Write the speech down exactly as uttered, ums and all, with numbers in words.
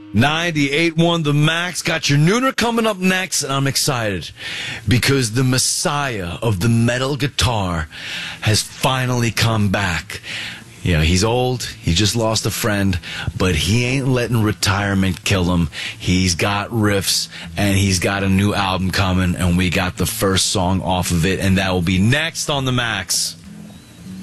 ninety-eight point one The Max. Got your nooner coming up next, and I'm excited because the messiah of the metal guitar has finally come back. You know, he's old, he just lost a friend, but he ain't letting retirement kill him. He's got riffs, and he's got a new album coming, and we got the first song off of it, and that will be next on The Max.